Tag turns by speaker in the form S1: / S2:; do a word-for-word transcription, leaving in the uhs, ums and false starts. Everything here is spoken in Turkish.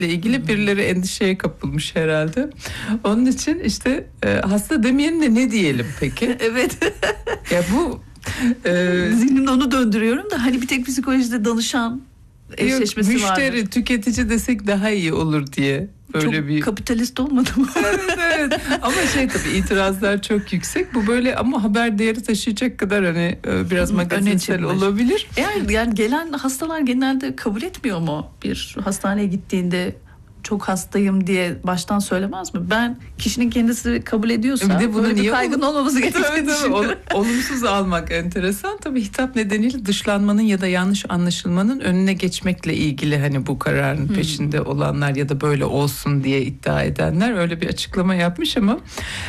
S1: ilgili birileri endişeye kapılmış herhalde. Onun için işte e, hasta demeyelim de ne diyelim peki?
S2: Evet.
S1: Ya bu
S2: e, zihnimde onu döndürüyorum da hani bir tek psikolojide danışan eşleşmesi
S1: müşteri, vardır. Müşteri, tüketici desek daha iyi olur diye. Böyle
S2: çok
S1: bir
S2: kapitalist olmadı mı?
S1: Evet evet. Ama şey tabii itirazlar çok yüksek. Bu böyle ama haber değeri taşıyacak kadar hani biraz magazinsel olabilir.
S2: Eğer yani gelen hastalar genelde kabul etmiyor mu? Bir hastaneye gittiğinde çok hastayım diye baştan söylemez mi? Ben kişinin kendisi kabul ediyorsa bir de bunu böyle niye bir kaygın ol- olmaması gerektiğini düşünüyorum.
S1: Olumsuz almak enteresan. Tabii hitap nedeniyle dışlanmanın ya da yanlış anlaşılmanın önüne geçmekle ilgili hani bu kararın hmm. peşinde olanlar ya da böyle olsun diye iddia edenler öyle bir açıklama yapmış ama